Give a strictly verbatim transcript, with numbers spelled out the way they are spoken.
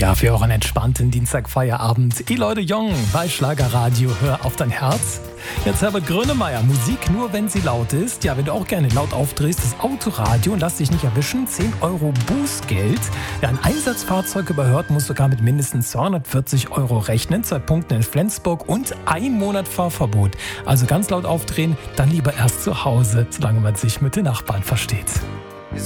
Ja, für euren entspannten Dienstagfeierabend. Eloy de Jong bei Schlagerradio. Hör auf dein Herz. Jetzt Herbert Grönemeyer. Musik nur, wenn sie laut ist. Ja, wenn du auch gerne laut aufdrehst, das Autoradio und lass dich nicht erwischen. zehn Euro Bußgeld. Wer ein Einsatzfahrzeug überhört, muss sogar mit mindestens zweihundertvierzig Euro rechnen. Zwei Punkte in Flensburg und ein Monat Fahrverbot. Also ganz laut aufdrehen, dann lieber erst zu Hause, solange man sich mit den Nachbarn versteht.